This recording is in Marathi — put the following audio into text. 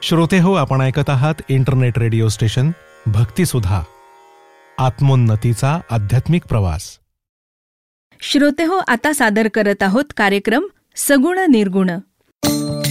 श्रोते हो, आपण ऐकत आहात इंटरनेट रेडिओ स्टेशन भक्तिसुधा, आत्मोन्नतीचा आध्यात्मिक प्रवास. श्रोते हो, आता सादर करत आहोत कार्यक्रम सगुण निर्गुण.